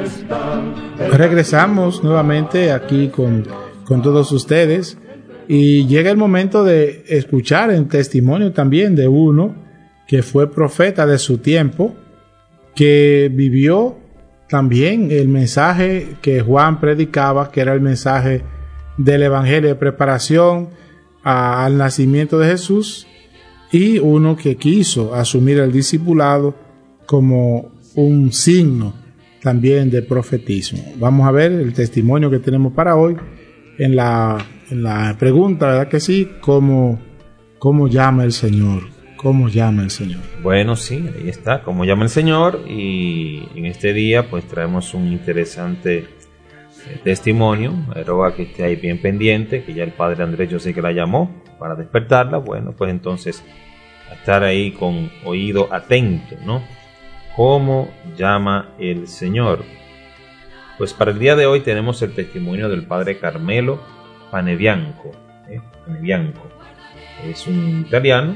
Regresamos nuevamente aquí con todos ustedes y llega el momento de escuchar el testimonio también de uno que fue profeta de su tiempo, que vivió también el mensaje que Juan predicaba, que era el mensaje del Evangelio de preparación al nacimiento de Jesús, y uno que quiso asumir el discipulado como un signo también de profetismo. Vamos a ver el testimonio que tenemos para hoy en la pregunta, ¿verdad que sí? ¿Cómo llama el Señor? ¿Cómo llama el Señor? Bueno, sí, ahí está, cómo llama el Señor, y en este día pues traemos un interesante testimonio. Espero que esté ahí bien pendiente, que ya el padre Andrés yo sé que la llamó para despertarla. Bueno, pues entonces a estar ahí con oído atento, ¿no? ¿Cómo llama el Señor? Pues para el día de hoy tenemos el testimonio del padre Carmelo Panebianco. Panebianco es un italiano.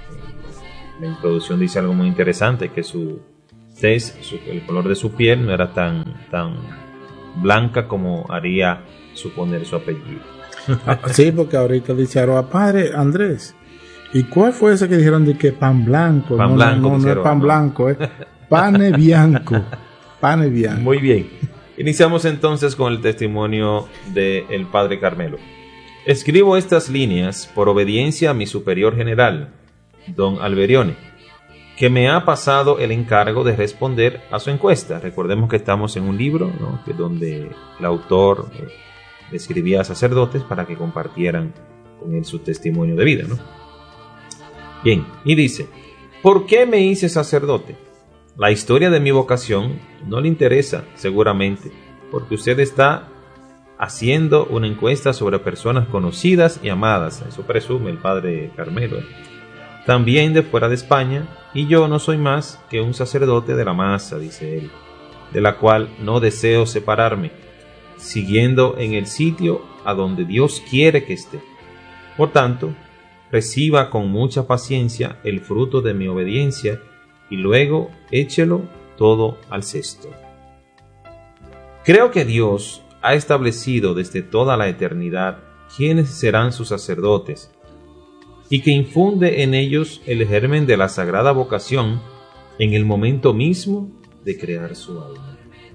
La introducción dice algo muy interesante, que su tez, el color de su piel no era tan blanca como haría suponer su apellido. Sí, porque ahorita dice padre Andrés, ¿y cuál fue ese que dijeron de que pan blanco? Pan blanco, no es pan blanco, Panebianco. Panebianco. Muy bien. Iniciamos entonces con el testimonio del padre Carmelo. Escribo estas líneas por obediencia a mi superior general, don Alberione, que me ha pasado el encargo de responder a su encuesta. Recordemos que estamos en un libro, ¿no?, que donde el autor escribía a sacerdotes para que compartieran con él su testimonio de vida, ¿no? Bien, y dice: ¿por qué me hice sacerdote? La historia de mi vocación no le interesa, seguramente, porque usted está haciendo una encuesta sobre personas conocidas y amadas. Eso presume el padre Carmelo, también de fuera de España, y yo no soy más que un sacerdote de la masa, dice él, de la cual no deseo separarme, siguiendo en el sitio a donde Dios quiere que esté. Por tanto, reciba con mucha paciencia el fruto de mi obediencia y luego échelo todo al cesto. Creo que Dios ha establecido desde toda la eternidad quiénes serán sus sacerdotes, y que infunde en ellos el germen de la sagrada vocación en el momento mismo de crear su alma.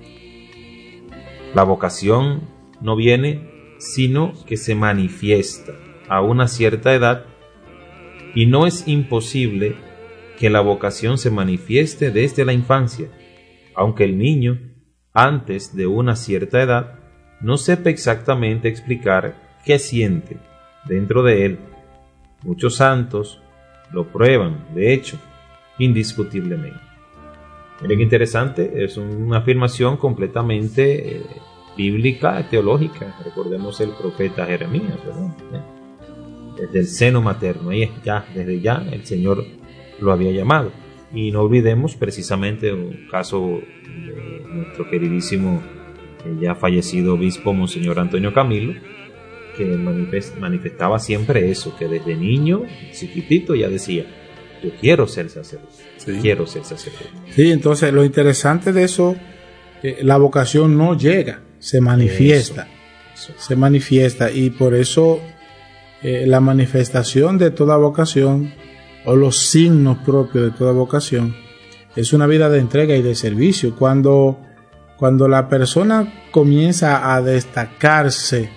La vocación no viene, sino que se manifiesta a una cierta edad, y no es imposible que la vocación se manifieste desde la infancia, aunque el niño, antes de una cierta edad, no sepa exactamente explicar qué siente dentro de él. Muchos santos lo prueban, de hecho, indiscutiblemente. Miren qué interesante, es una afirmación completamente bíblica, teológica. Recordemos el profeta Jeremías, ¿verdad? Desde el seno materno, ahí desde ya el Señor lo había llamado. Y no olvidemos precisamente un caso de nuestro queridísimo, ya fallecido obispo Monseñor Antonio Camilo, que manifestaba siempre eso, que desde niño, chiquitito, ya decía: yo quiero ser sacerdote, quiero ser sacerdote. Sí, entonces lo interesante de eso, la vocación no llega, se manifiesta, eso. Se manifiesta, y por eso la manifestación de toda vocación, o los signos propios de toda vocación, es una vida de entrega y de servicio. Cuando la persona comienza a destacarse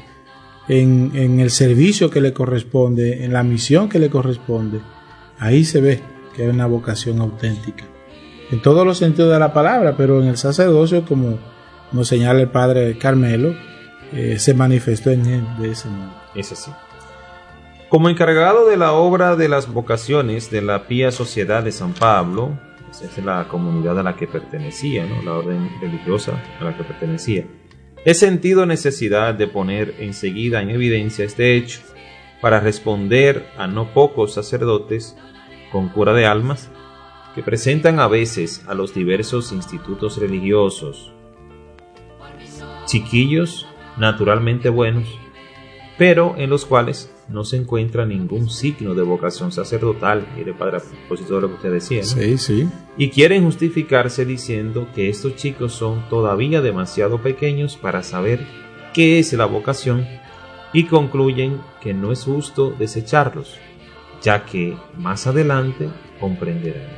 en el servicio que le corresponde, en la misión que le corresponde, ahí se ve que hay una vocación auténtica, en todos los sentidos de la palabra, pero en el sacerdocio, como nos señala el padre Carmelo, se manifestó en él de ese modo. Es así. Como encargado de la obra de las vocaciones de la Pía Sociedad de San Pablo, esa es la comunidad a la que pertenecía, ¿no?, la orden religiosa a la que pertenecía, he sentido necesidad de poner enseguida en evidencia este hecho para responder a no pocos sacerdotes con cura de almas que presentan a veces a los diversos institutos religiosos chiquillos naturalmente buenos, pero en los cuales no se encuentra ningún signo de vocación sacerdotal, mire padre, a propósito de lo que usted decía, ¿no? Sí, sí. Y quieren justificarse diciendo que estos chicos son todavía demasiado pequeños para saber qué es la vocación, y concluyen que no es justo desecharlos, ya que más adelante comprenderán.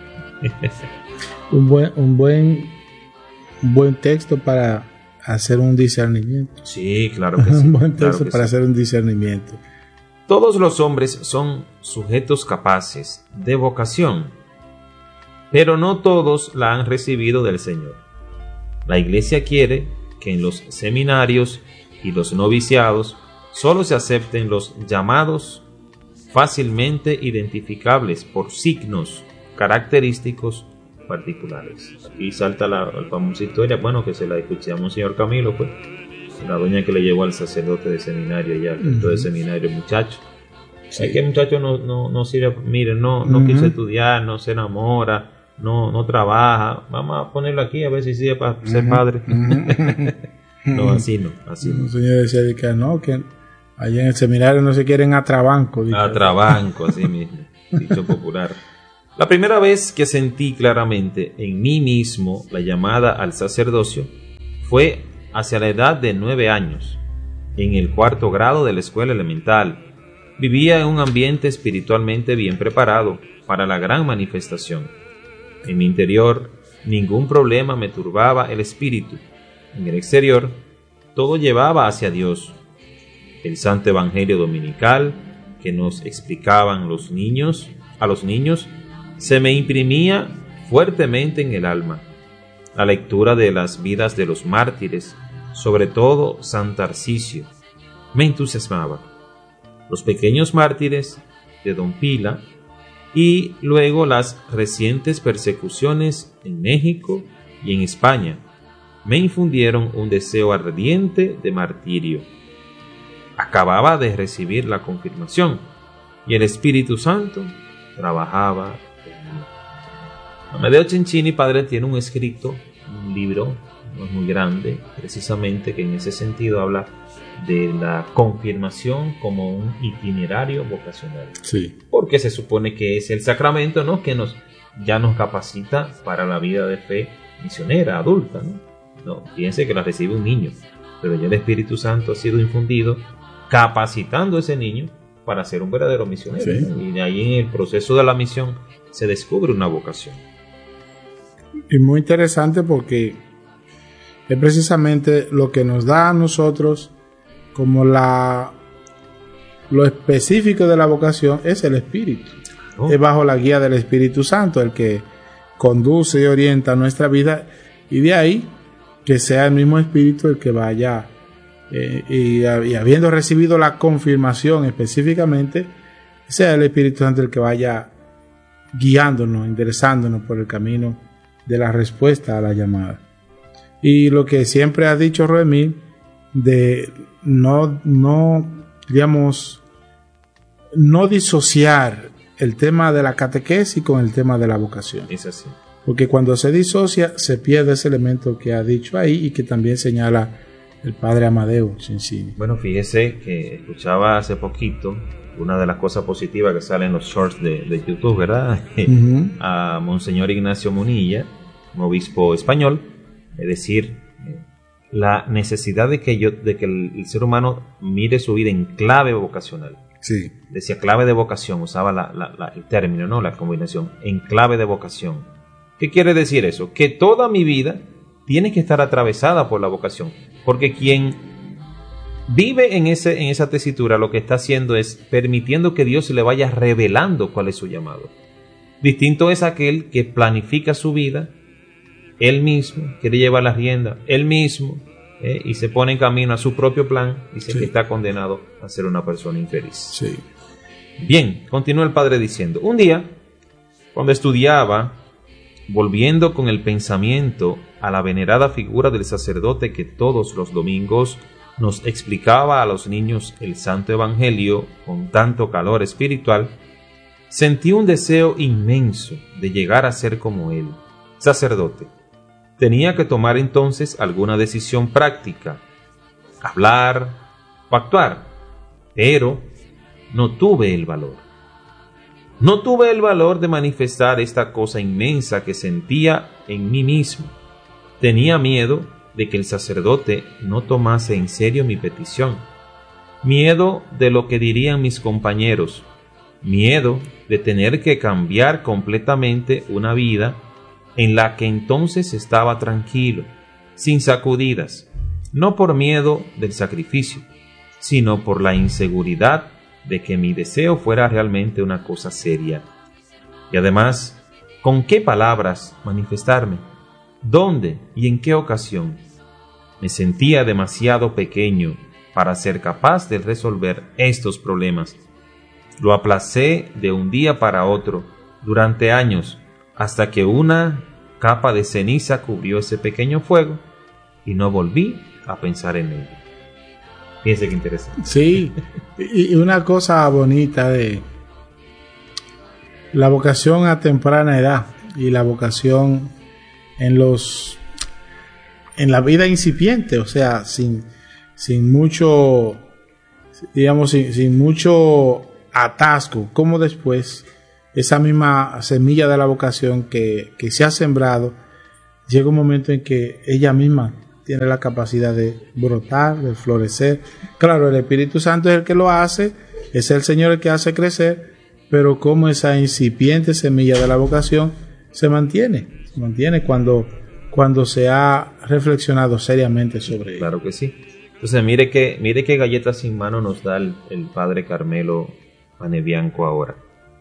un buen texto para hacer un discernimiento. Sí, claro que sí. Un buen texto claro que para sí. hacer un discernimiento. Todos los hombres son sujetos capaces de vocación, pero no todos la han recibido del Señor. La Iglesia quiere que en los seminarios y los noviciados solo se acepten los llamados fácilmente identificables por signos característicos particulares. Aquí salta la famosa historia, bueno, que se la escuché a Monseñor Camilo, pues, la doña que le llevó al sacerdote de seminario allá, dentro del seminario, muchacho. Sí. Es que el muchacho no sirve, mire, no quiso estudiar, no se enamora, no trabaja, vamos a ponerlo aquí a ver si sirve para ser padre. No, así no. El señor decía que no, que allá en el seminario no se quieren a trabanco. A trabanco, así mismo, dicho popular. La primera vez que sentí claramente en mí mismo la llamada al sacerdocio fue hacia la edad de 9 años, en el 4º grado de la escuela elemental. Vivía en un ambiente espiritualmente bien preparado para la gran manifestación. En mi interior, ningún problema me turbaba el espíritu. En el exterior, todo llevaba hacia Dios. El Santo Evangelio Dominical, que nos explicaban a los niños, se me imprimía fuertemente en el alma. La lectura de las vidas de los mártires, sobre todo San Tarcisio, me entusiasmaba. Los pequeños mártires de Don Pila y luego las recientes persecuciones en México y en España me infundieron un deseo ardiente de martirio. Acababa de recibir la confirmación y el Espíritu Santo trabajaba en mí. Amedeo Cencini, padre, tiene un escrito, un libro, no es muy grande, precisamente, que en ese sentido habla de la confirmación como un itinerario vocacional. Sí. Porque se supone que es el sacramento, ¿no?, que ya nos capacita para la vida de fe misionera, adulta, ¿no? Fíjense que la recibe un niño, pero ya el Espíritu Santo ha sido infundido capacitando a ese niño para ser un verdadero misionero. Sí. ¿No? Y de ahí en el proceso de la misión se descubre una vocación. Y muy interesante porque es precisamente lo que nos da a nosotros como lo específico de la vocación es el Espíritu. Oh. Es bajo la guía del Espíritu Santo el que conduce y orienta nuestra vida, y de ahí que sea el mismo Espíritu el que vaya y habiendo recibido la confirmación específicamente, sea el Espíritu Santo el que vaya guiándonos, enderezándonos por el camino de la respuesta a la llamada. Y lo que siempre ha dicho Roemil, de no disociar el tema de la catequesis con el tema de la vocación. Es así. Porque cuando se disocia, se pierde ese elemento que ha dicho ahí y que también señala el padre Amadeo Cencini. Bueno, fíjese que escuchaba hace poquito una de las cosas positivas que salen en los shorts de YouTube, ¿verdad? Uh-huh. A Monseñor Ignacio Munilla, un obispo español, es decir, la necesidad de que el ser humano mire su vida en clave vocacional. Sí. Decía clave de vocación, usaba el término, ¿no? La combinación, en clave de vocación. ¿Qué quiere decir eso? Que toda mi vida tiene que estar atravesada por la vocación, porque quien vive en esa tesitura lo que está haciendo es permitiendo que Dios le vaya revelando cuál es su llamado. Distinto es aquel que planifica su vida él mismo, quiere llevar la rienda él mismo, y se pone en camino a su propio plan, dice sí, que está condenado a ser una persona infeliz. Sí. Bien, continúa el padre diciendo: un día, cuando estudiaba, volviendo con el pensamiento a la venerada figura del sacerdote que todos los domingos nos explicaba a los niños el Santo Evangelio con tanto calor espiritual, sentí un deseo inmenso de llegar a ser como él, sacerdote. Tenía que tomar entonces alguna decisión práctica, hablar o actuar, pero no tuve el valor. No tuve el valor de manifestar esta cosa inmensa que sentía en mí mismo. Tenía miedo de que el sacerdote no tomase en serio mi petición. Miedo de lo que dirían mis compañeros. Miedo de tener que cambiar completamente una vida en la que entonces estaba tranquilo, sin sacudidas, no por miedo del sacrificio, sino por la inseguridad de que mi deseo fuera realmente una cosa seria. Y además, ¿con qué palabras manifestarme? ¿Dónde y en qué ocasión? Me sentía demasiado pequeño para ser capaz de resolver estos problemas. Lo aplacé de un día para otro durante años, hasta que una capa de ceniza cubrió ese pequeño fuego y no volví a pensar en ello. Fíjense qué interesante. Sí, y una cosa bonita de la vocación a temprana edad y la vocación en la vida incipiente, o sea, sin mucho, digamos, sin mucho atasco, como después esa misma semilla de la vocación que se ha sembrado, llega un momento en que ella misma tiene la capacidad de brotar, de florecer. Claro, el Espíritu Santo es el que lo hace, es el Señor el que hace crecer, pero como esa incipiente semilla de la vocación se mantiene cuando se ha reflexionado seriamente sobre ella. Claro que sí. Entonces mire qué galletas sin mano nos da el padre Carmelo Panebianco ahora.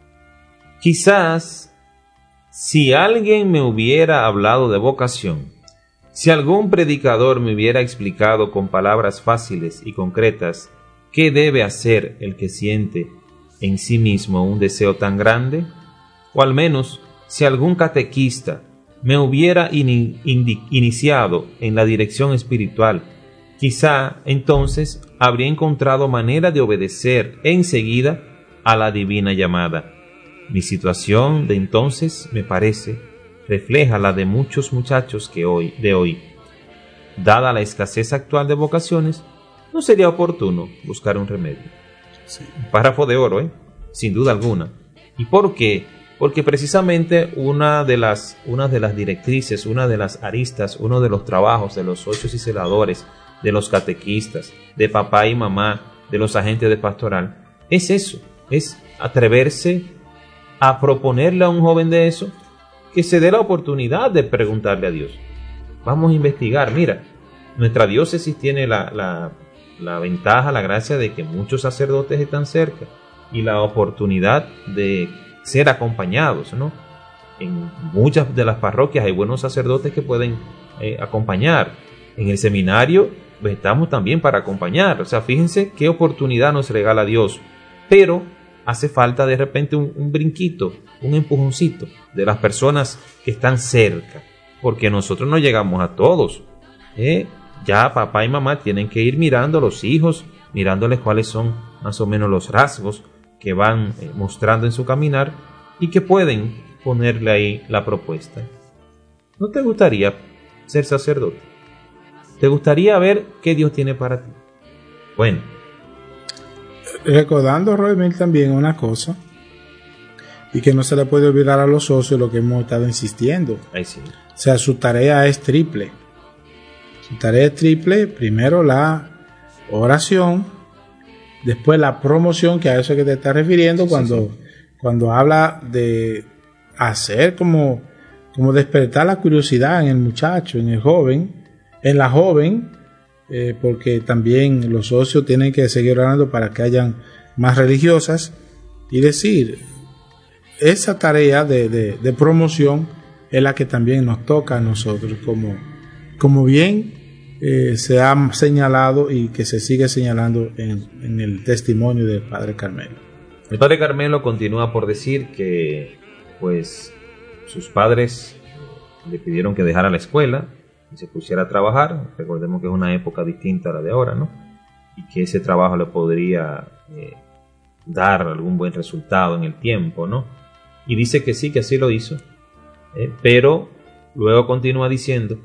Quizás si alguien me hubiera hablado de vocación, si algún predicador me hubiera explicado con palabras fáciles y concretas qué debe hacer el que siente en sí mismo un deseo tan grande, o al menos si algún catequista me hubiera iniciado en la dirección espiritual, quizá entonces habría encontrado manera de obedecer enseguida a la divina llamada. Mi situación de entonces, me parece, refleja la de muchos muchachos de hoy. Dada la escasez actual de vocaciones, no sería oportuno buscar un remedio. Sí. Un párrafo de oro, sin duda alguna. ¿Y por qué? Porque precisamente una de las directrices, una de las aristas, uno de los trabajos de los socios y celadores, de los catequistas, de papá y mamá, de los agentes de pastoral, es eso, es atreverse a proponerle a un joven de eso que se dé la oportunidad de preguntarle a Dios. Vamos a investigar. Mira, nuestra diócesis tiene la ventaja, la gracia de que muchos sacerdotes están cerca y la oportunidad de ser acompañados, ¿no? En muchas de las parroquias hay buenos sacerdotes que pueden acompañar. En el seminario pues, estamos también para acompañar. O sea, fíjense qué oportunidad nos regala Dios. Pero hace falta de repente un brinquito, un empujoncito de las personas que están cerca, porque nosotros no llegamos a todos. Ya papá y mamá tienen que ir mirando a los hijos, mirándoles cuáles son más o menos los rasgos que van mostrando en su caminar y que pueden ponerle ahí la propuesta. ¿No te gustaría ser sacerdote? ¿Te gustaría ver qué Dios tiene para ti? Bueno, recordando, Roymel, también una cosa, y que no se le puede olvidar a los socios lo que hemos estado insistiendo. ahí sí. O sea, su tarea es triple. Su tarea es triple: primero la oración, después la promoción, que a eso que te estás refiriendo, cuando habla de hacer como despertar la curiosidad en el muchacho, en el joven, en la joven, porque también los socios tienen que seguir orando para que hayan más religiosas, y decir, esa tarea de promoción es la que también nos toca a nosotros, como bien se ha señalado y que se sigue señalando en el testimonio del padre Carmelo. El padre Carmelo continúa por decir que pues sus padres le pidieron que dejara la escuela y se pusiera a trabajar. Recordemos que es una época distinta a la de ahora, ¿no? Y que ese trabajo le podría dar algún buen resultado en el tiempo, ¿no? Y dice que sí, que así lo hizo, pero luego continúa diciendo: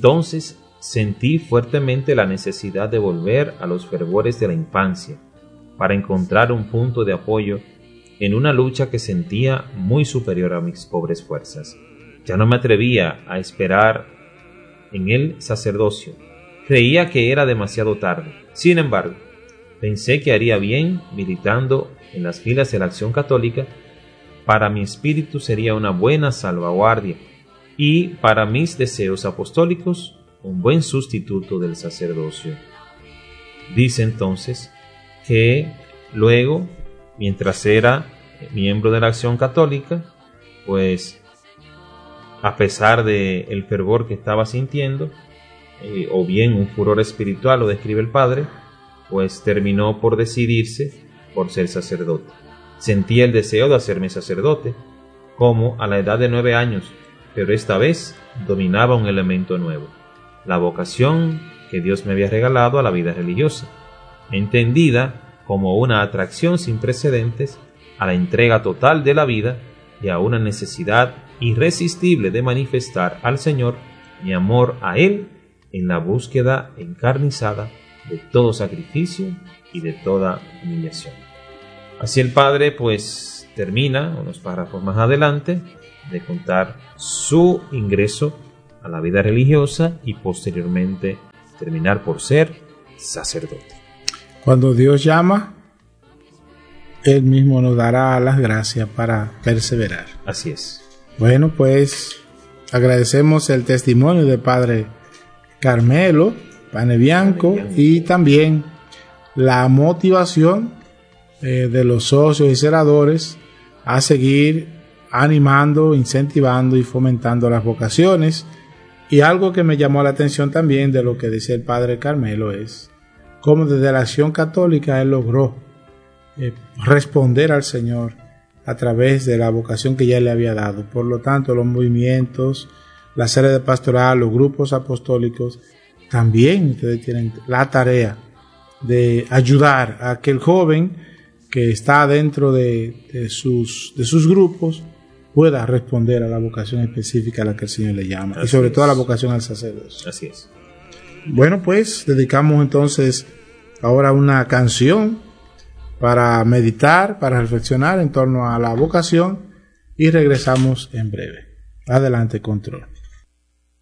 entonces sentí fuertemente la necesidad de volver a los fervores de la infancia, para encontrar un punto de apoyo en una lucha que sentía muy superior a mis pobres fuerzas. Ya no me atrevía a esperar en el sacerdocio. Creía que era demasiado tarde. Sin embargo, pensé que haría bien militando en las filas de la Acción Católica. Para mi espíritu sería una buena salvaguardia y para mis deseos apostólicos un buen sustituto del sacerdocio. Dice entonces que luego, mientras era miembro de la Acción Católica, pues a pesar del fervor que estaba sintiendo, o bien un furor espiritual, lo describe el padre, pues terminó por decidirse por ser sacerdote. Sentía el deseo de hacerme sacerdote, como a la edad de 9 años, pero esta vez dominaba un elemento nuevo, la vocación que Dios me había regalado a la vida religiosa, entendida como una atracción sin precedentes a la entrega total de la vida y a una necesidad irresistible de manifestar al Señor mi amor a Él en la búsqueda encarnizada de todo sacrificio y de toda humillación. Así el padre pues termina unos párrafos más adelante de contar su ingreso a la vida religiosa y posteriormente terminar por ser sacerdote. Cuando Dios llama, Él mismo nos dará las gracias para perseverar. Así es. Bueno, pues agradecemos el testimonio del padre Carmelo Panebianco y también la motivación de los socios y celadores a seguir animando, incentivando y fomentando las vocaciones. Y algo que me llamó la atención también de lo que dice el padre Carmelo es cómo desde la Acción Católica él logró responder al Señor a través de la vocación que ya le había dado. Por lo tanto, los movimientos, la serie de pastoral, los grupos apostólicos, también ustedes tienen la tarea de ayudar a que el joven que está dentro de sus grupos pueda responder a la vocación específica a la que el Señor le llama. Así y sobre todo a la vocación al sacerdocio. Así es. Bueno, pues dedicamos entonces ahora una canción para meditar, para reflexionar en torno a la vocación y regresamos en breve. Adelante, control.